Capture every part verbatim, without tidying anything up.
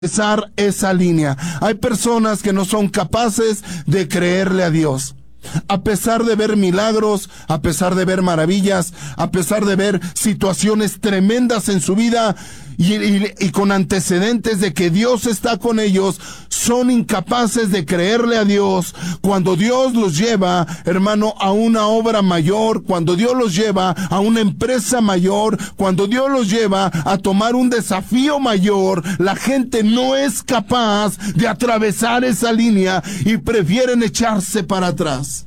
atravesar esa línea. Hay personas que no son capaces de creerle a Dios. A pesar de ver milagros, a pesar de ver maravillas, a pesar de ver situaciones tremendas en su vida y, y, y con antecedentes de que Dios está con ellos, son incapaces de creerle a Dios cuando Dios los lleva, hermano, a una obra mayor, cuando Dios los lleva a una empresa mayor, cuando Dios los lleva a tomar un desafío mayor. La gente no es capaz de atravesar esa línea y prefieren echarse para atrás.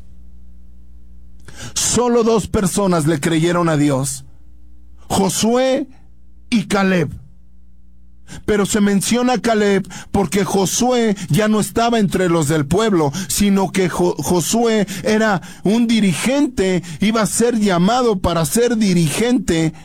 Solo dos personas le creyeron a Dios: Josué y Caleb. Pero se menciona a Caleb porque Josué ya no estaba entre los del pueblo, sino que Jo- Josué era un dirigente, iba a ser llamado para ser dirigente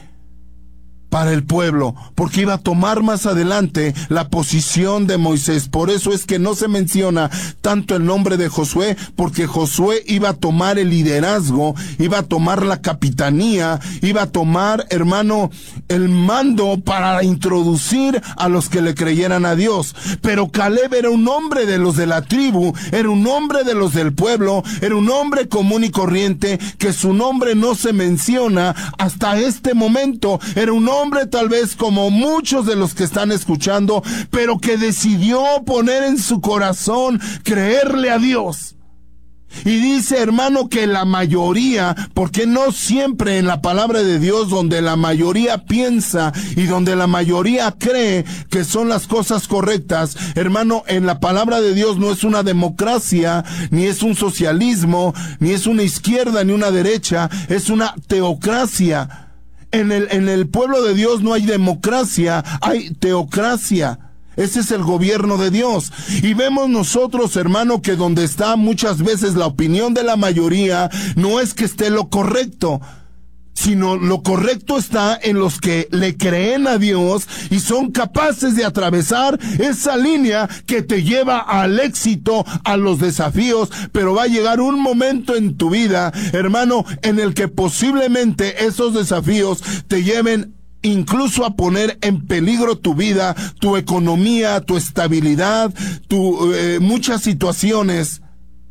para el pueblo, porque iba a tomar más adelante la posición de Moisés. Por eso es que no se menciona tanto el nombre de Josué, porque Josué iba a tomar el liderazgo, iba a tomar la capitanía, iba a tomar, hermano, el mando para introducir a los que le creyeran a Dios. Pero Caleb era un hombre de los de la tribu, era un hombre de los del pueblo, era un hombre común y corriente, que su nombre no se menciona hasta este momento. Era un hombre hombre tal vez como muchos de los que están escuchando, pero que decidió poner en su corazón creerle a Dios. Y dice, hermano, que la mayoría, porque no siempre en la palabra de Dios donde la mayoría piensa y donde la mayoría cree que son las cosas correctas, hermano, en la palabra de Dios no es una democracia, ni es un socialismo, ni es una izquierda, ni una derecha, es una teocracia. En el, en el pueblo de Dios no hay democracia, hay teocracia. Ese es el gobierno de Dios. Y vemos nosotros, hermano, que donde está muchas veces la opinión de la mayoría, no es que esté lo correcto, sino lo correcto está en los que le creen a Dios y son capaces de atravesar esa línea que te lleva al éxito, a los desafíos. Pero va a llegar un momento en tu vida, hermano, en el que posiblemente esos desafíos te lleven incluso a poner en peligro tu vida, tu economía, tu estabilidad, tu, eh, muchas situaciones.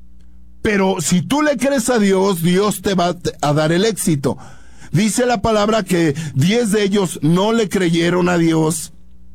Pero si tú le crees a Dios, Dios te va a dar el éxito. Dice la palabra que diez de ellos no le creyeron a Dios.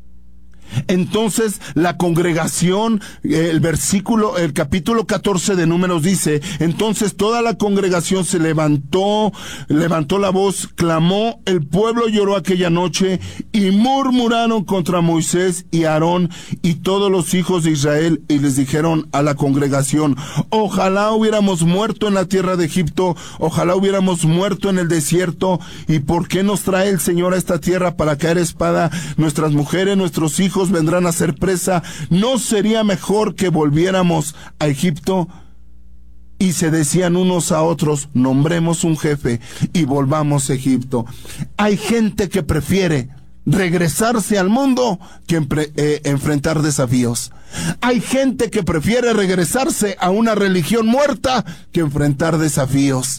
Entonces la congregación, el versículo, el capítulo catorce de Números dice, entonces toda la congregación se levantó, levantó la voz, clamó, el pueblo lloró aquella noche y murmuraron contra Moisés y Aarón y todos los hijos de Israel, y les dijeron a la congregación, ojalá hubiéramos muerto en la tierra de Egipto, ojalá hubiéramos muerto en el desierto. ¿Y por qué nos trae el Señor a esta tierra para caer espada? Nuestras mujeres, nuestros hijos vendrán a ser presa. ¿No sería mejor que volviéramos a Egipto? Y se decían unos a otros, nombremos un jefe y volvamos a Egipto. Hay gente que prefiere regresarse al mundo que empre- eh, enfrentar desafíos. Hay gente que prefiere regresarse a una religión muerta que enfrentar desafíos.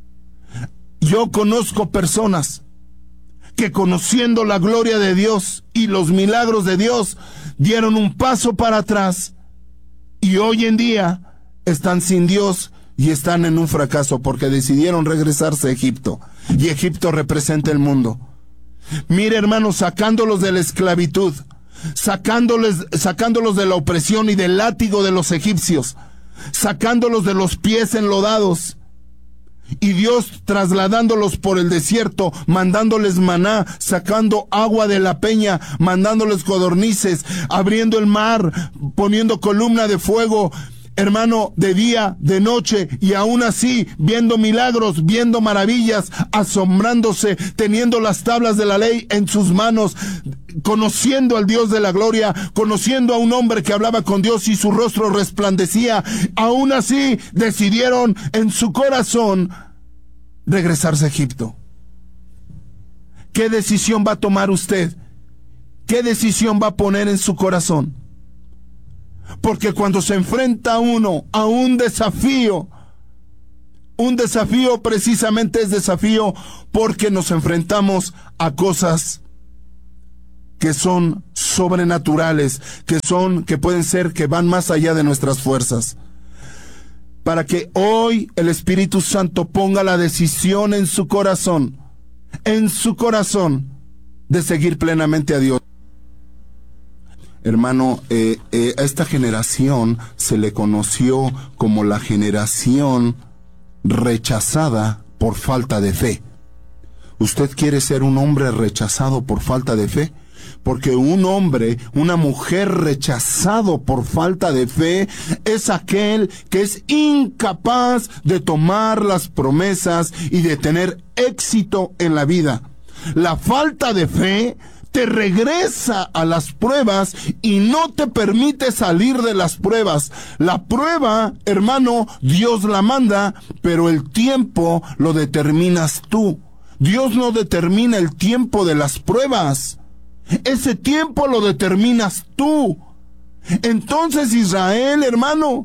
Yo conozco personas que, conociendo la gloria de Dios y los milagros de Dios, dieron un paso para atrás y hoy en día están sin Dios y están en un fracaso porque decidieron regresarse a Egipto, y Egipto representa el mundo. Mire, hermanos, sacándolos de la esclavitud, sacándoles, sacándolos de la opresión y del látigo de los egipcios, sacándolos de los pies enlodados, y Dios trasladándolos por el desierto, mandándoles maná, sacando agua de la peña, mandándoles codornices, abriendo el mar, poniendo columna de fuego, hermano, de día, de noche, y aún así viendo milagros, viendo maravillas, asombrándose, teniendo las tablas de la ley en sus manos, conociendo al Dios de la gloria, conociendo a un hombre que hablaba con Dios y su rostro resplandecía. Aún así decidieron en su corazón regresarse a Egipto. ¿Qué decisión va a tomar usted? ¿Qué decisión va a poner en su corazón? Porque cuando se enfrenta uno a un desafío, un desafío precisamente es desafío porque nos enfrentamos a cosas que son sobrenaturales, que son, que pueden ser, que van más allá de nuestras fuerzas. Para que hoy el Espíritu Santo ponga la decisión en su corazón, en su corazón, de seguir plenamente a Dios. Hermano, eh, eh, a esta generación se le conoció como la generación rechazada por falta de fe. ¿Usted quiere ser un hombre rechazado por falta de fe? Porque un hombre, una mujer rechazado por falta de fe es aquel que es incapaz de tomar las promesas y de tener éxito en la vida. La falta de fe te regresa a las pruebas y no te permite salir de las pruebas. La prueba, hermano, Dios la manda, pero el tiempo lo determinas tú. Dios no determina el tiempo de las pruebas. Ese tiempo lo determinas tú. Entonces Israel, hermano,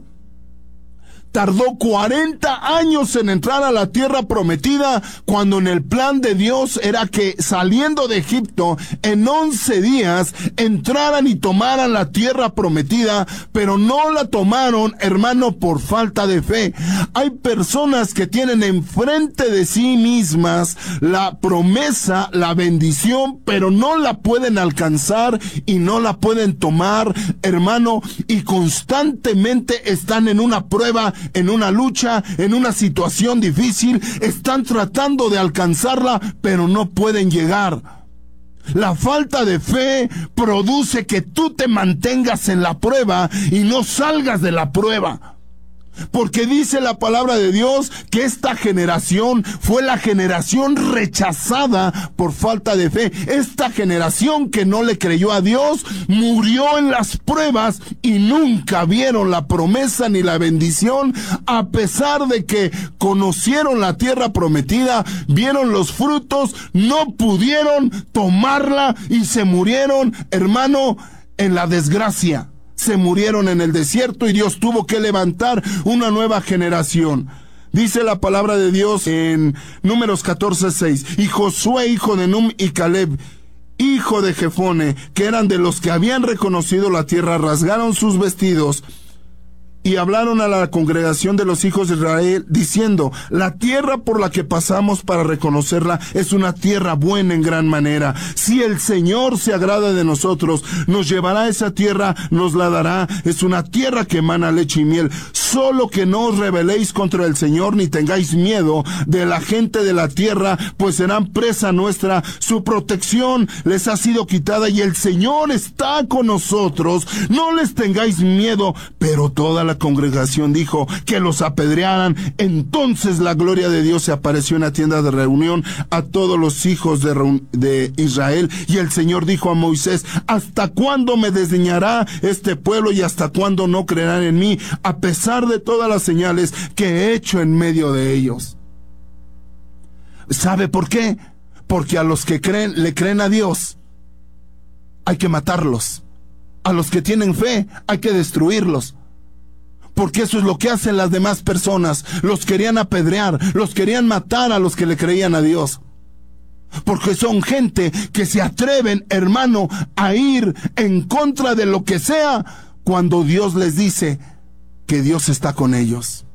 tardó cuarenta años en entrar a la tierra prometida, cuando en el plan de Dios era que saliendo de Egipto en once días entraran y tomaran la tierra prometida, pero no la tomaron, hermano, por falta de fe. Hay personas que tienen enfrente de sí mismas la promesa, la bendición, pero no la pueden alcanzar y no la pueden tomar, hermano, y constantemente están en una prueba, en una lucha, en una situación difícil, están tratando de alcanzarla, pero no pueden llegar. La falta de fe produce que tú te mantengas en la prueba y no salgas de la prueba. Porque dice la palabra de Dios que esta generación fue la generación rechazada por falta de fe. Esta generación que no le creyó a Dios murió en las pruebas y nunca vieron la promesa ni la bendición, a pesar de que conocieron la tierra prometida, vieron los frutos, no pudieron tomarla y se murieron, hermano, en la desgracia. Se murieron en el desierto y Dios tuvo que levantar una nueva generación. Dice la palabra de Dios en Números catorce seis, y Josué, hijo de Num, y Caleb, hijo de Jefone, que eran de los que habían reconocido la tierra, rasgaron sus vestidos y hablaron a la congregación de los hijos de Israel, diciendo: la tierra por la que pasamos para reconocerla es una tierra buena en gran manera. Si el Señor se agrada de nosotros, nos llevará a esa tierra, nos la dará. Es una tierra que emana leche y miel. Solo que no os rebeléis contra el Señor, ni tengáis miedo de la gente de la tierra, pues serán presa nuestra. Su protección les ha sido quitada y el Señor está con nosotros. No les tengáis miedo. Pero toda la congregación dijo que los apedrearan. Entonces la gloria de Dios se apareció en la tienda de reunión a todos los hijos de, de Israel, y el Señor dijo a Moisés: ¿hasta cuándo me desdeñará este pueblo y hasta cuándo no creerán en mí, a pesar de todas las señales que he hecho en medio de ellos? ¿Sabe por qué? Porque a los que creen, le creen a Dios, hay que matarlos. A los que tienen fe hay que destruirlos. Porque eso es lo que hacen las demás personas. Los querían apedrear, los querían matar a los que le creían a Dios. Porque son gente que se atreven, hermano, a ir en contra de lo que sea, cuando Dios les dice que Dios está con ellos.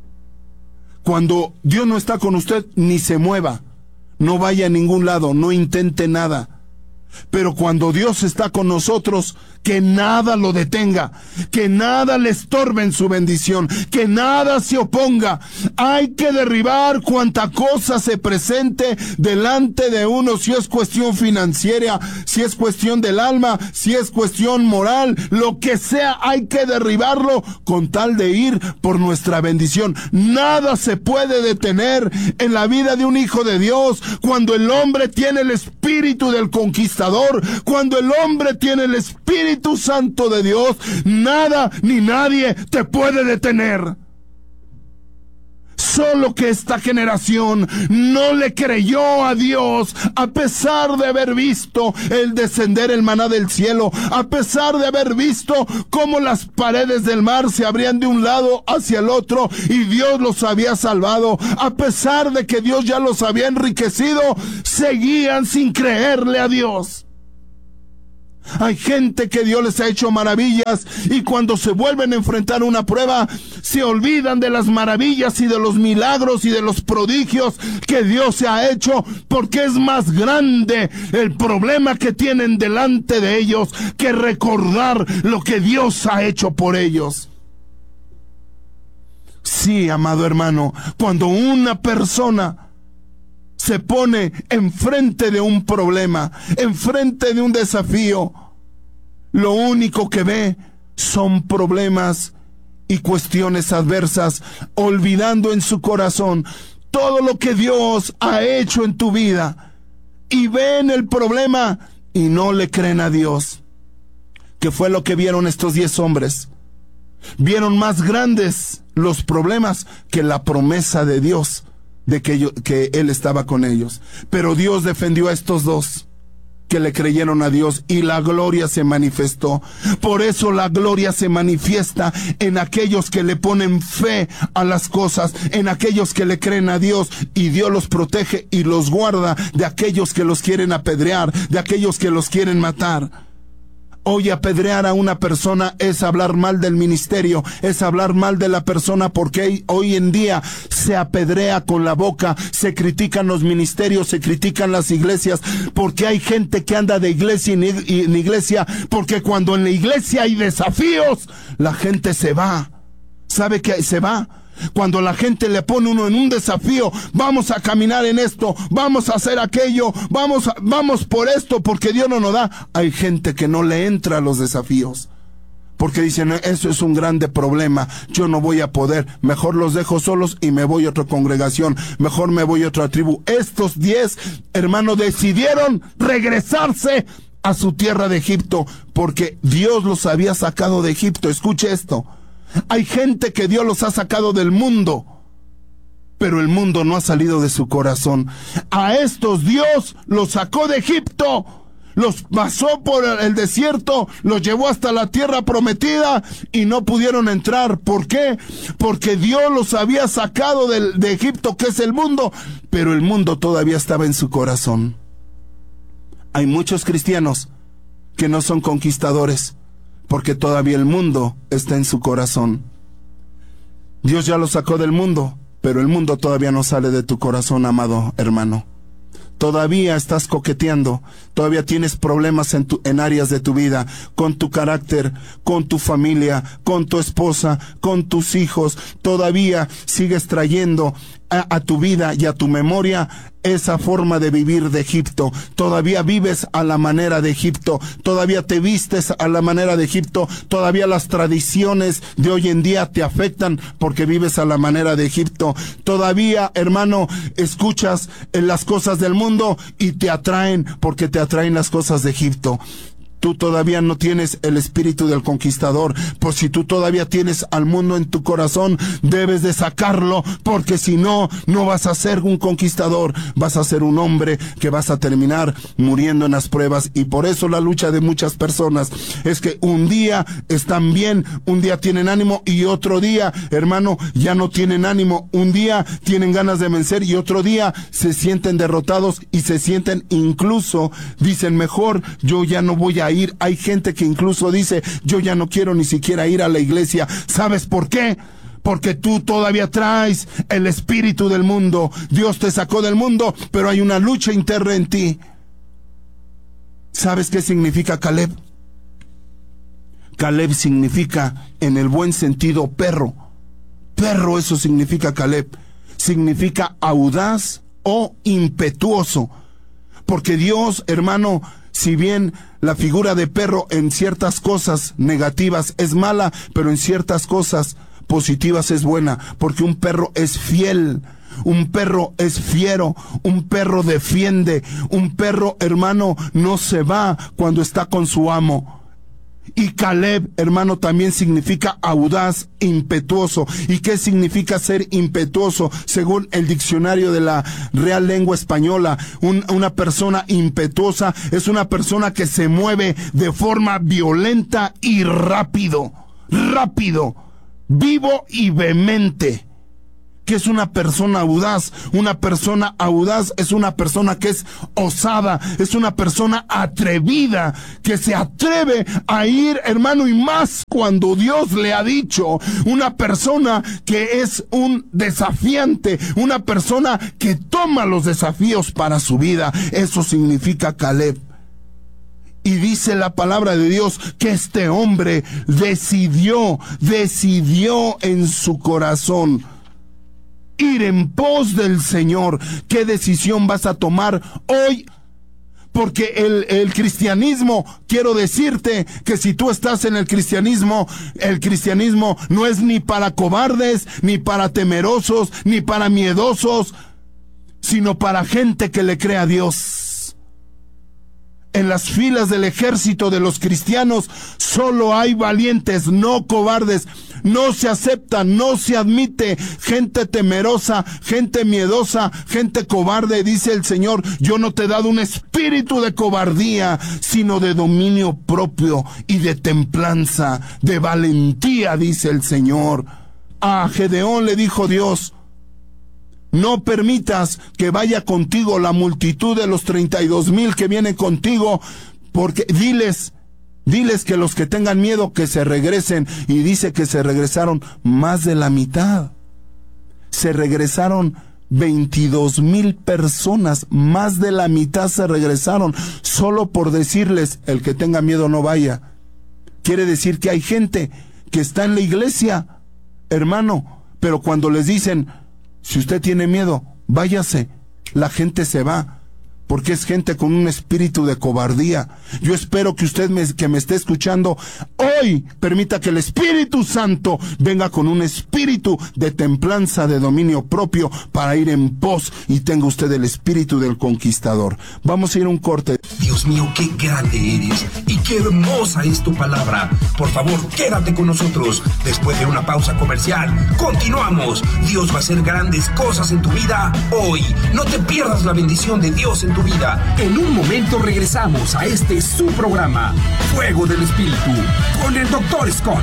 Cuando Dios no está con usted, ni se mueva, no vaya a ningún lado, no intente nada. Pero cuando Dios está con nosotros, que nada lo detenga, que nada le estorbe en su bendición, que nada se oponga. Hay que derribar cuanta cosa se presente delante de uno, si es cuestión financiera, si es cuestión del alma, si es cuestión moral, lo que sea, hay que derribarlo con tal de ir por nuestra bendición. Nada se puede detener en la vida de un hijo de Dios cuando el hombre tiene el espíritu del conquistador, cuando el hombre tiene el espíritu Santo de Dios. Nada ni nadie te puede detener. Solo que esta generación no le creyó a Dios, a pesar de haber visto el descender el maná del cielo, a pesar de haber visto cómo las paredes del mar se abrían de un lado hacia el otro y Dios los había salvado, a pesar de que Dios ya los había enriquecido, seguían sin creerle a Dios. Hay gente que Dios les ha hecho maravillas y cuando se vuelven a enfrentar una prueba, se olvidan de las maravillas y de los milagros y de los prodigios que Dios se ha hecho, porque es más grande el problema que tienen delante de ellos que recordar lo que Dios ha hecho por ellos. Sí, amado hermano, cuando una persona se pone enfrente de un problema, enfrente de un desafío, lo único que ve son problemas y cuestiones adversas, olvidando en su corazón todo lo que Dios ha hecho en tu vida, y ven el problema y no le creen a Dios. ¿Qué fue lo que vieron estos diez hombres? Vieron más grandes los problemas que la promesa de Dios de que, yo, que Él estaba con ellos. Pero Dios defendió a estos dos que le creyeron a Dios y la gloria se manifestó. Por eso la gloria se manifiesta en aquellos que le ponen fe a las cosas, en aquellos que le creen a Dios, y Dios los protege y los guarda de aquellos que los quieren apedrear, de aquellos que los quieren matar. Hoy apedrear a una persona es hablar mal del ministerio, es hablar mal de la persona, porque hoy en día se apedrea con la boca, se critican los ministerios, se critican las iglesias, porque hay gente que anda de iglesia en iglesia, porque cuando en la iglesia hay desafíos, la gente se va. ¿Sabe qué? Se va. Cuando la gente le pone uno en un desafío, vamos a caminar en esto, vamos a hacer aquello, vamos, a, vamos por esto, porque Dios no nos da. Hay gente que no le entra a los desafíos, porque dicen, eso es un grande problema, yo no voy a poder, mejor los dejo solos y me voy a otra congregación, mejor me voy a otra tribu. Estos diez hermanos decidieron regresarse a su tierra de Egipto, porque Dios los había sacado de Egipto. Escuche esto. Hay gente que Dios los ha sacado del mundo, pero el mundo no ha salido de su corazón. A estos Dios los sacó de Egipto, los pasó por el desierto, los llevó hasta la tierra prometida y no pudieron entrar. ¿Por qué? Porque Dios los había sacado de, de Egipto, que es el mundo, pero el mundo todavía estaba en su corazón. Hay muchos cristianos que no son conquistadores, porque todavía el mundo está en su corazón. Dios ya lo sacó del mundo, pero el mundo todavía no sale de tu corazón, amado hermano. Todavía estás coqueteando, todavía tienes problemas en, tu, en áreas de tu vida, con tu carácter, con tu familia, con tu esposa, con tus hijos. Todavía sigues trayendo a, a tu vida y a tu memoria esa forma de vivir de Egipto. Todavía vives a la manera de Egipto, todavía te vistes a la manera de Egipto, todavía las tradiciones de hoy en día te afectan porque vives a la manera de Egipto. Todavía, hermano, escuchas en las cosas del mundo y te atraen porque te atraen las cosas de Egipto. Tú todavía no tienes el espíritu del conquistador. Por si tú todavía tienes al mundo en tu corazón, debes de sacarlo, porque si no, no vas a ser un conquistador, vas a ser un hombre que vas a terminar muriendo en las pruebas. Y por eso la lucha de muchas personas es que un día están bien, un día tienen ánimo y otro día, hermano, ya no tienen ánimo. Un día tienen ganas de vencer y otro día se sienten derrotados y se sienten, incluso dicen, mejor yo ya no voy a ir. Hay gente que incluso dice, yo ya no quiero ni siquiera ir a la iglesia. ¿Sabes por qué? Porque tú todavía traes el espíritu del mundo. Dios te sacó del mundo, pero hay una lucha interna en ti. ¿Sabes qué significa Caleb? Caleb significa, en el buen sentido, perro. Perro, eso significa Caleb. Significa audaz o impetuoso. Porque Dios, hermano, si bien la figura de perro en ciertas cosas negativas es mala, pero en ciertas cosas positivas es buena, porque un perro es fiel, un perro es fiero, un perro defiende, un perro, hermano, no se va cuando está con su amo. Y Caleb, hermano, también significa audaz, impetuoso. ¿Y qué significa ser impetuoso? Según el diccionario de la Real Lengua Española, un, una persona impetuosa es una persona que se mueve de forma violenta y rápido, rápido, vivo y vehemente. ¿Qué es una persona audaz? Una persona audaz es una persona que es osada, es una persona atrevida, que se atreve a ir, hermano, y más cuando Dios le ha dicho. Una persona que es un desafiante, una persona que toma los desafíos para su vida. Eso significa Caleb. Y dice la palabra de Dios que este hombre decidió, decidió en su corazón ir en pos del Señor. ¿Qué decisión vas a tomar hoy? Porque el, el cristianismo, quiero decirte que si tú estás en el cristianismo, el cristianismo no es ni para cobardes, ni para temerosos, ni para miedosos, sino para gente que le cree a Dios. En las filas del ejército de los cristianos solo hay valientes, no cobardes. No se acepta, no se admite gente temerosa, gente miedosa, gente cobarde. Dice el Señor, yo no te he dado un espíritu de cobardía, sino de dominio propio y de templanza, de valentía, dice el Señor. A Gedeón le dijo Dios, no permitas que vaya contigo la multitud de los treinta y dos mil que vienen contigo, porque diles, diles que los que tengan miedo que se regresen. Y dice que se regresaron más de la mitad. Se regresaron veintidós mil personas, más de la mitad se regresaron, solo por decirles, el que tenga miedo no vaya. Quiere decir que hay gente que está en la iglesia, hermano, pero cuando les dicen, si usted tiene miedo, váyase, la gente se va, porque es gente con un espíritu de cobardía. Yo espero que usted me, que me esté escuchando hoy, permita que el Espíritu Santo venga con un espíritu de templanza, de dominio propio, para ir en pos y tenga usted el espíritu del conquistador. Vamos a ir a un corte. Dios mío, qué grande eres y qué hermosa es tu palabra. Por favor, quédate con nosotros. Después de una pausa comercial, continuamos. Dios va a hacer grandes cosas en tu vida hoy. No te pierdas la bendición de Dios en tu vida. En un momento regresamos a este su programa, Fuego del Espíritu, con el doctor Scott.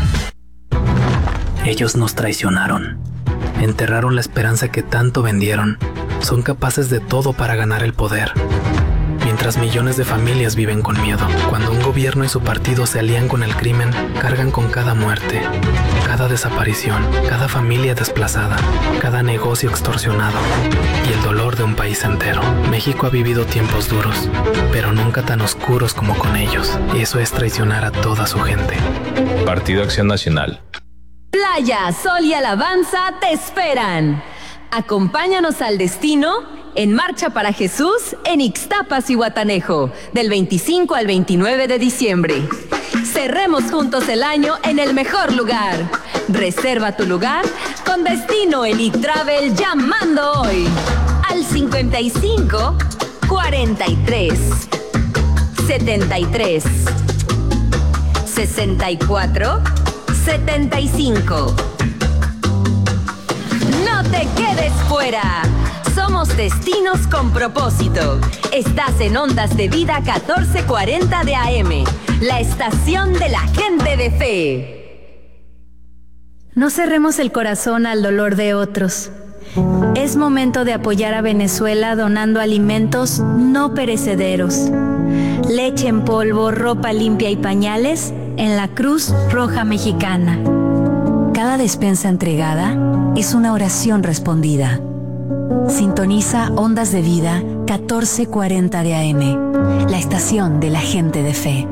Ellos nos traicionaron, enterraron la esperanza que tanto vendieron, son capaces de todo para ganar el poder. Mientras millones de familias viven con miedo, cuando un gobierno y su partido se alían con el crimen, cargan con cada muerte, cada desaparición, cada familia desplazada, cada negocio extorsionado y el dolor de un país entero. México ha vivido tiempos duros, pero nunca tan oscuros como con ellos, y eso es traicionar a toda su gente. Partido Acción Nacional. Playa, sol y alabanza te esperan. Acompáñanos al destino en Marcha para Jesús en Ixtapas y Guatanejo, del veinticinco al veintinueve de diciembre. Cerremos juntos el año en el mejor lugar. Reserva tu lugar con Destino Elite Travel llamando hoy al cincuenta y cinco, cuarenta y tres, setenta y tres, sesenta y cuatro, setenta y cinco. No te quedes fuera. Somos Destinos con Propósito. Estás en Ondas de Vida catorce cuarenta de A M, la estación de la gente de fe. No cerremos el corazón al dolor de otros. Es momento de apoyar a Venezuela donando alimentos no perecederos. Leche en polvo, ropa limpia y pañales en la Cruz Roja Mexicana. Cada despensa entregada es una oración respondida. Sintoniza Ondas de Vida catorce cuarenta de A M, la estación de la gente de fe.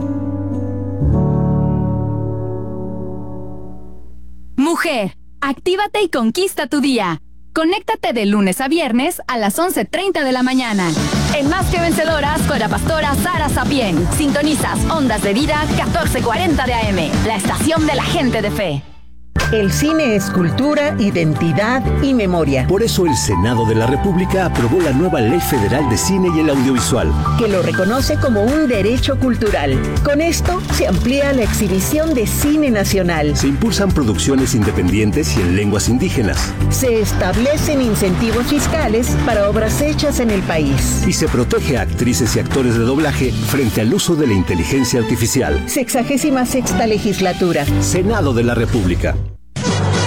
Mujer, actívate y conquista tu día. Conéctate de lunes a viernes a las once treinta de la mañana. En Más que Vencedoras con la pastora Sara Sapien. Sintonizas Ondas de Vida catorce cuarenta de A M, la estación de la gente de fe. El cine es cultura, identidad y memoria. Por eso el Senado de la República aprobó la nueva Ley Federal de Cine y el Audiovisual, que lo reconoce como un derecho cultural. Con esto se amplía la exhibición de cine nacional. Se impulsan producciones independientes y en lenguas indígenas. Se establecen incentivos fiscales para obras hechas en el país. Y se protege a actrices y actores de doblaje frente al uso de la inteligencia artificial. Sexagésima sexta legislatura. Senado de la República.